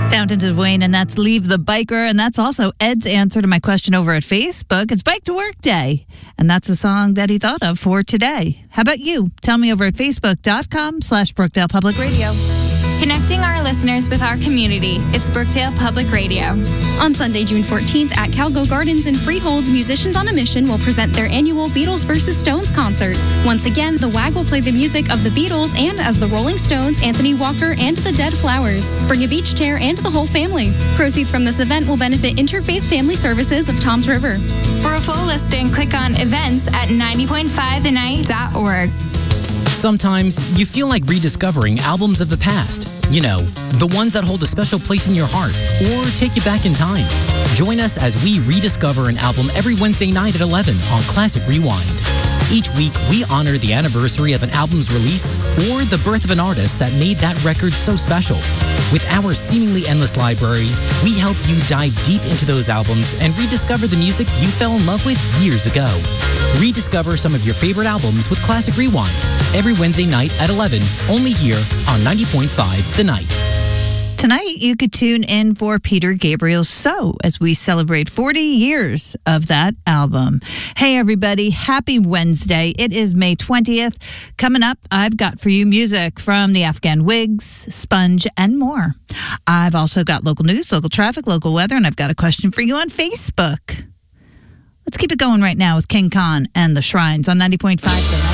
Fountains of Wayne, and that's Leave the Biker. And that's also Ed's answer to my question over at Facebook. It's Bike to Work Day. And that's the song that he thought of for today. How about you? Tell me over at facebook.com/Brookdale Public Radio. Connecting our listeners with our community. It's Brookdale Public Radio. On Sunday, June 14th at Calgo Gardens in Freehold, Musicians on a Mission will present their annual Beatles vs. Stones concert. Once again, the WAG will play the music of the Beatles and, as the Rolling Stones, Anthony Walker, and the Dead Flowers. Bring a beach chair and the whole family. Proceeds from this event will benefit Interfaith Family Services of Toms River. For a full listing, click on events at 90.5thenight.org. Sometimes you feel like rediscovering albums of the past. You know, the ones that hold a special place in your heart or take you back in time. Join us as we rediscover an album every Wednesday night at 11 on Classic Rewind. Each week, we honor the anniversary of an album's release or the birth of an artist that made that record so special. With our seemingly endless library, we help you dive deep into those albums and rediscover the music you fell in love with years ago. Rediscover some of your favorite albums with Classic Rewind every Wednesday night at 11, only here on 90.5 The Night. Tonight, you could tune in for Peter Gabriel's So as we celebrate 40 years of that album. Hey, everybody. Happy Wednesday. It is May 20th. Coming up, I've got for you music from the Afghan Wigs, Sponge, and more. I've also got local news, local traffic, local weather, and I've got a question for you on Facebook. Let's keep it going right now with King Khan and the Shrines on 90.5 The Night.